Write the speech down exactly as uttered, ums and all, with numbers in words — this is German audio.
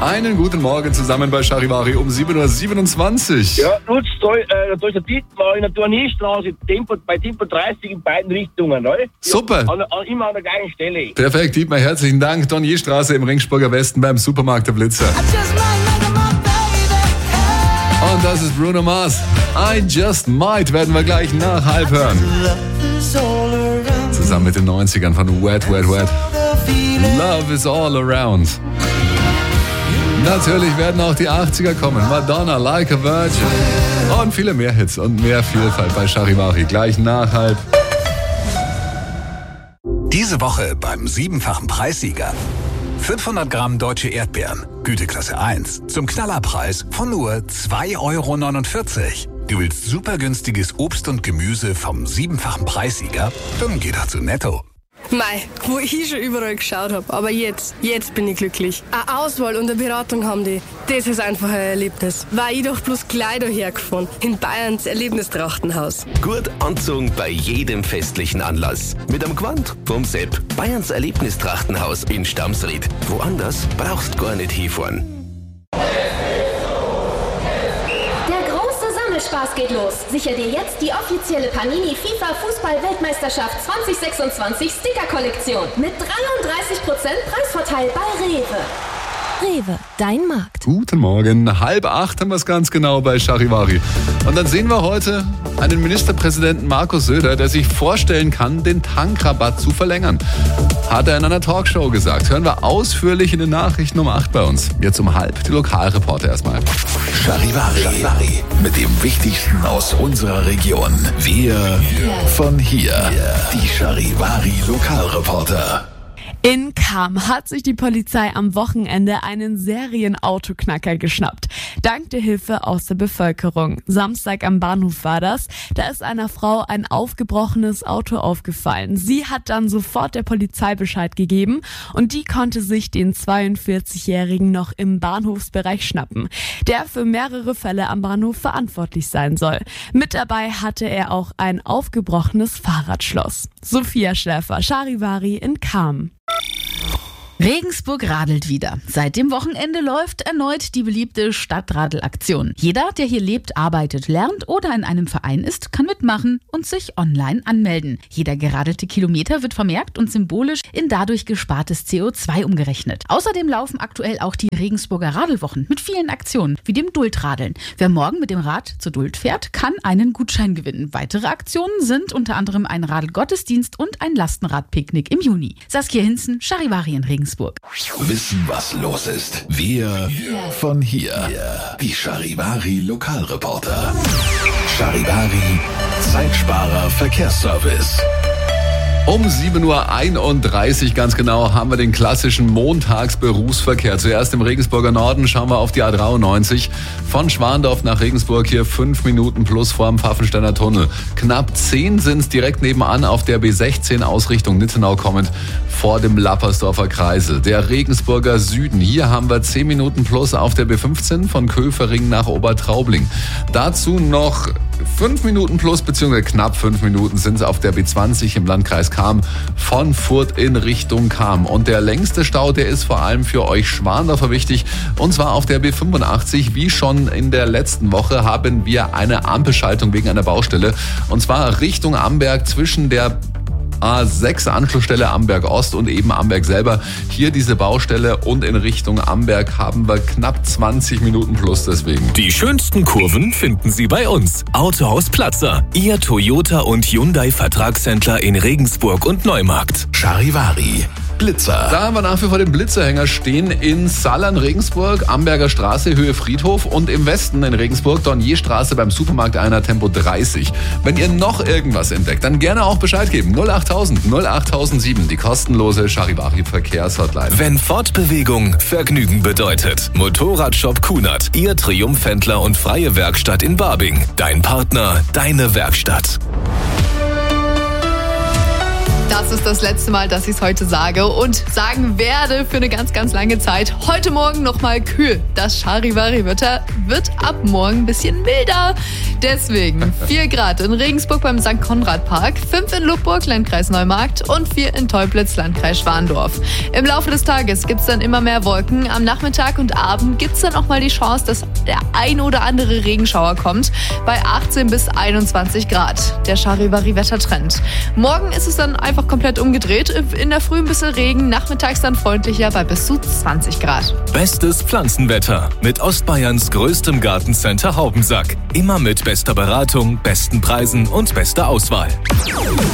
Einen guten Morgen zusammen bei Charivari um sieben Uhr siebenundzwanzig. Ja, Lutz, da, äh, da ist der Dietmar in der Turnierstraße Tempo, bei Tempo dreißig in beiden Richtungen. Ne? Super. An, an, immer an der gleichen Stelle. Perfekt, Dietmar, herzlichen Dank. Turnierstraße im Ringsburger Westen beim Supermarkt der Blitzer. Und das ist Bruno Mars. I Just Might werden wir gleich nach halb hören. Zusammen mit den neunzigern von Wet, Wet, Wet. Love is all around. Natürlich werden auch die achtziger kommen. Madonna, Like a Virgin. Und viele mehr Hits und mehr Vielfalt bei Charivari. Gleich nach halb. Diese Woche beim siebenfachen Preissieger. fünfhundert Gramm deutsche Erdbeeren, Güteklasse eins, zum Knallerpreis von nur zwei Euro neunundvierzig. Du willst super günstiges Obst und Gemüse vom siebenfachen Preissieger? Dann geh doch zu Netto. Mei, wo ich schon überall geschaut habe, aber jetzt, jetzt bin ich glücklich. Eine Auswahl und eine Beratung haben die, das ist einfach ein Erlebnis. War ich doch bloß gleich dahergefahren, in Bayerns Erlebnistrachtenhaus. Gut anzogen bei jedem festlichen Anlass. Mit am Gewand vom Sepp. Bayerns Erlebnistrachtenhaus in Stamsried. Woanders brauchst gar nicht hinfahren. Spaß geht los. Sicher dir jetzt die offizielle Panini FIFA Fußball-Weltmeisterschaft zwanzig sechsundzwanzig Sticker-Kollektion mit dreiunddreißig Prozent Preisvorteil bei Rewe. Rewe, dein Markt. Guten Morgen, halb acht haben wir es ganz genau bei Charivari. Und dann sehen wir heute einen Ministerpräsidenten Markus Söder, der sich vorstellen kann, den Tankrabatt zu verlängern. Hat er in einer Talkshow gesagt. Hören wir ausführlich in den Nachrichten um acht bei uns. Jetzt um halb die Lokalreporter erstmal. Charivari, Charivari mit dem Wichtigsten aus unserer Region. Wir von hier. Die Charivari Lokalreporter. In Cham hat sich die Polizei am Wochenende einen Serienautoknacker geschnappt. Dank der Hilfe aus der Bevölkerung. Samstag am Bahnhof war das. Da ist einer Frau ein aufgebrochenes Auto aufgefallen. Sie hat dann sofort der Polizei Bescheid gegeben und die konnte sich den zweiundvierzigjährigen noch im Bahnhofsbereich schnappen, der für mehrere Fälle am Bahnhof verantwortlich sein soll. Mit dabei hatte er auch ein aufgebrochenes Fahrradschloss. Sophia Schläfer, Charivari in Cham. Regensburg radelt wieder. Seit dem Wochenende läuft erneut die beliebte Stadtradelaktion. Jeder, der hier lebt, arbeitet, lernt oder in einem Verein ist, kann mitmachen und sich online anmelden. Jeder geradelte Kilometer wird vermerkt und symbolisch in dadurch gespartes C O zwei umgerechnet. Außerdem laufen aktuell auch die Regensburger Radelwochen mit vielen Aktionen, wie dem Duldradeln. Wer morgen mit dem Rad zur Duld fährt, kann einen Gutschein gewinnen. Weitere Aktionen sind unter anderem ein Radelgottesdienst und ein Lastenradpicknick im Juni. Saskia Hinzen, Charivari in Regensburg. Wissen, was los ist. Wir von hier. Die Charivari Lokalreporter. Charivari Zeitsparer Verkehrsservice. Um sieben Uhr einunddreißig ganz genau haben wir den klassischen Montagsberufsverkehr. Zuerst im Regensburger Norden schauen wir auf die A dreiundneunzig. Von Schwandorf nach Regensburg hier fünf Minuten plus vor dem Pfaffensteiner Tunnel. Knapp zehn sind es direkt nebenan auf der B sechzehn aus Richtung Nittenau kommend vor dem Lappersdorfer Kreisel. Der Regensburger Süden. Hier haben wir zehn Minuten plus auf der B fünfzehn von Köfering nach Obertraubling. Dazu noch fünf Minuten plus, beziehungsweise knapp fünf Minuten sind es auf der B zwanzig im Landkreis Cham von Furth in Richtung Cham. Und der längste Stau, der ist vor allem für euch Schwandorfer wichtig. Und zwar auf der B fünfundachtzig. Wie schon in der letzten Woche haben wir eine Ampelschaltung wegen einer Baustelle. Und zwar Richtung Amberg zwischen der A sechs Anschlussstelle Amberg Ost und eben Amberg selber. Hier diese Baustelle und in Richtung Amberg haben wir knapp zwanzig Minuten plus deswegen. Die schönsten Kurven finden Sie bei uns. Autohaus Platzer, Ihr Toyota und Hyundai Vertragshändler in Regensburg und Neumarkt. Charivari Blitzer. Da haben wir nach wie vor den Blitzerhänger stehen in Sallern, Regensburg, Amberger Straße, Höhe Friedhof und im Westen in Regensburg, Dornierstraße beim Supermarkt einer Tempo dreißig. Wenn ihr noch irgendwas entdeckt, dann gerne auch Bescheid geben. null achttausend null achttausendsieben, die kostenlose Charivari Verkehrshotline. Wenn Fortbewegung Vergnügen bedeutet. Motorradshop Kunert, Ihr Triumphhändler und freie Werkstatt in Barbing. Dein Partner, deine Werkstatt. Das ist das letzte Mal, dass ich es heute sage und sagen werde für eine ganz, ganz lange Zeit. Heute Morgen nochmal kühl. Das Charivari-Wetter wird ab morgen ein bisschen milder. Deswegen vier Grad in Regensburg beim Sankt Konrad Park, fünf in Lubburg, Landkreis Neumarkt und vier in Teublitz, Landkreis Schwandorf. Im Laufe des Tages gibt es dann immer mehr Wolken. Am Nachmittag und Abend gibt es dann auch mal die Chance, dass der ein oder andere Regenschauer kommt. Bei achtzehn bis einundzwanzig Grad. Der Charivari-Wettertrend. Morgen ist es dann einfach komplett umgedreht. In der Früh ein bisschen Regen, nachmittags dann freundlicher bei bis zu zwanzig Grad. Bestes Pflanzenwetter mit Ostbayerns größtem Gartencenter Haubensack. Immer mit bester Beratung, besten Preisen und bester Auswahl.